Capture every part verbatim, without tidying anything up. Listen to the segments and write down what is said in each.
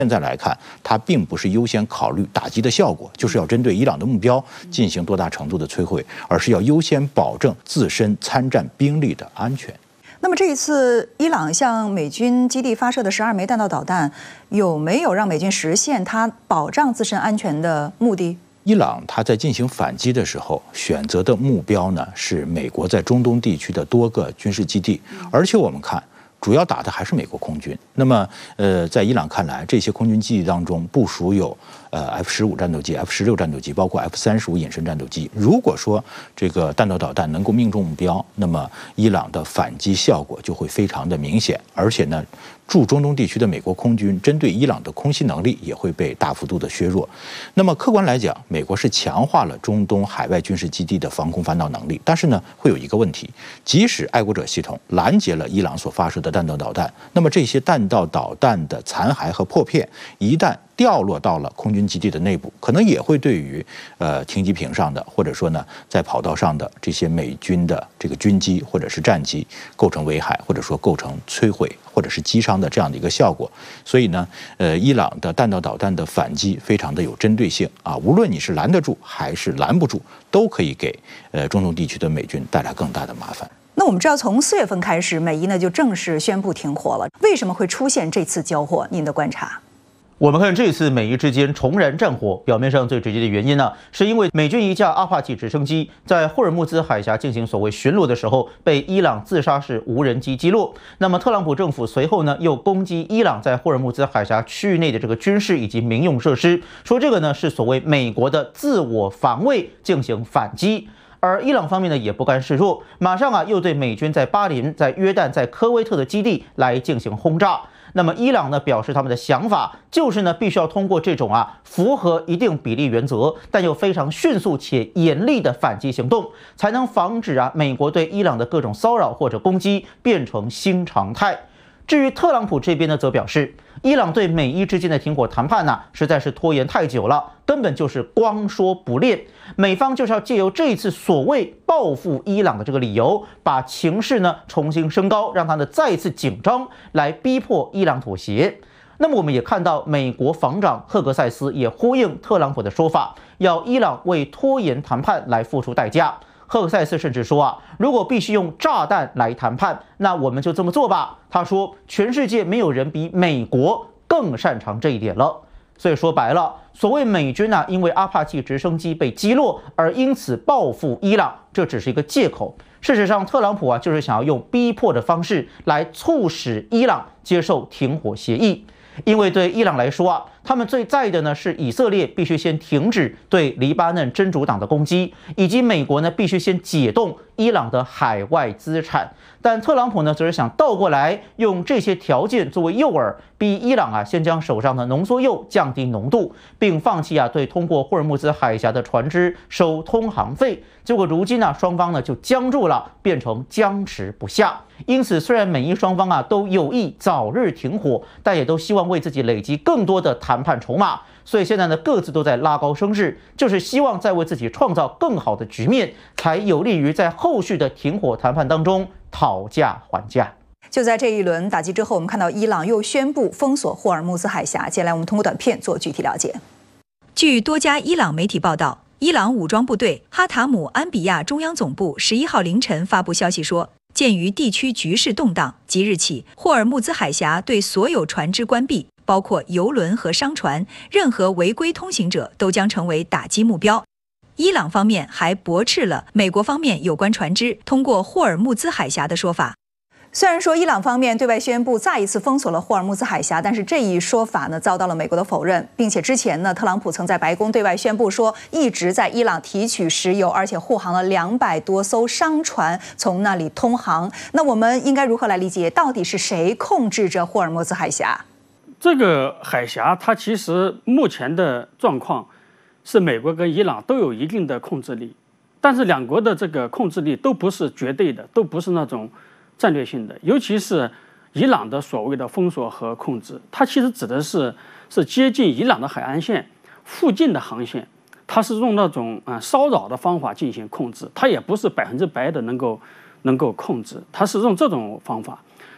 现在来看，它并不是优先考虑打击的效果，就是要针对伊朗的目标进行多大程度的摧毁，而是要优先保证自身参战兵力的安全。 那么这一次，伊朗向美军基地发射的十二枚弹道导弹，有没有让美军实现它保障自身安全的目的？ 伊朗它在进行反击的时候，选择的目标呢是美国在中东地区的多个军事基地，而且我们看。主要打的还是美国空军。那么，呃，在伊朗看来，这些空军基地当中部署有呃 F 十五战斗机、F 十六战斗机，包括 F 三十五隐身战斗机。如果说这个弹道导弹能够命中目标，那么伊朗的反击效果就会非常的明显，而且呢，驻中东地区的美国空军针对伊朗的空袭能力也会被大幅度的削弱。那么客观来讲，美国是强化了中东海外军事基地的防空反导能力，但是呢，会有一个问题，即使爱国者系统拦截了伊朗所发射的弹道导弹，那么这些弹道导弹的残骸和破片一旦掉落到了空军基地的内部，可能也会对于呃停机坪上的，或者说呢在跑道上的这些美军的这个军机或者是战机构成危害，或者说构成摧毁或者是击伤的这样的一个效果。所以呢，呃，伊朗的弹道导弹的反击非常的有针对性啊，无论你是拦得住还是拦不住，都可以给呃中东地区的美军带来更大的麻烦。 那我们知道，从四月份开始，美伊呢就正式宣布停火了。为什么会出现这次交火？您的观察？ 我们看这次美伊之间重燃战火，表面上最直接的原因呢，是因为美军一架阿帕奇直升机在霍尔木兹海峡进行所谓巡逻的时候，被伊朗自杀式无人机击落。那么特朗普政府随后呢，又攻击伊朗在霍尔木兹海峡区域内的这个军事以及民用设施，说这个呢是所谓美国的自我防卫进行反击。而伊朗方面呢也不甘示弱，马上啊又对美军在巴林、在约旦、在科威特的基地来进行轰炸。那么伊朗呢表示他们的想法就是呢必须要通过这种啊符合一定比例原则，但又非常迅速且严厉的反击行动，才能防止啊美国对伊朗的各种骚扰或者攻击变成新常态。至于特朗普这边呢，则表示，伊朗对美伊之间的停火谈判呢，实在是拖延太久了，根本就是光说不练。美方就是要借由这一次所谓报复伊朗的这个理由，把情势呢重新升高，让它呢再一次紧张，来逼迫伊朗妥协。那么我们也看到，美国防长赫格塞斯也呼应特朗普的说法，要伊朗为拖延谈判来付出代价。赫克塞斯甚至说啊，如果必须用炸弹来谈判，那我们就这么做吧。他说，全世界没有人比美国更擅长这一点了。所以说白了，所谓美军啊，因为阿帕奇直升机被击落而因此报复伊朗，这只是一个借口。事实上，特朗普啊，就是想要用逼迫的方式来促使伊朗接受停火协议。因为对伊朗来说啊，他们最在意的呢是以色列必须先停止对黎巴嫩真主党的攻击，以及美国呢必须先解冻伊朗的海外资产。但特朗普呢则是想倒过来用这些条件作为诱饵，逼伊朗啊先将手上的浓缩铀降低浓度，并放弃啊对通过霍尔木兹海峡的船只收通航费。结果如今呢双方呢就僵住了，变成僵持不下。因此，虽然美伊双方啊都有意早日停火，但也都希望为自己累积更多的谈判筹码。所以现在呢，各自都在拉高声势，就是希望再为自己创造更好的局面，才有利于在后续的停火谈判当中讨价还价。 就在这一轮打击之后，我们看到伊朗又宣布封锁霍尔木兹海峡。接下来我们通过短片做具体了解。 据多家伊朗媒体报道，伊朗武装部队哈塔姆安比亚中央总部十一号凌晨发布消息说，鉴于地区局势动荡，即日起霍尔木兹海峡对所有船只关闭，包括油轮和商船，任何违规通行者都将成为打击目标。伊朗方面还驳斥了美国方面有关船只通过霍尔木兹海峡的说法。 虽然说伊朗方面对外宣布再一次封锁了霍尔木兹海峡，但是这一说法呢遭到了美国的否认，并且之前呢，特朗普曾在白宫对外宣布说，一直在伊朗提取石油，而且护航了两百多艘商船从那里通航。那我们应该如何来理解，到底是谁控制着霍尔木兹海峡？ 这个海峡它其实目前的状况是美国跟伊朗都有一定的控制力，但是两国的这个控制力都不是绝对的，都不是那种战略性的。尤其是伊朗的所谓的封锁和控制，它其实指的是是接近伊朗的海岸线附近的航线，它是用那种啊、呃、骚扰的方法进行控制，它也不是百分之百的能够能够控制，它是用这种方法。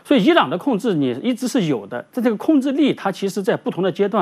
所以伊朗的控制力一直是有的，在这个控制力，它其实在不同的阶段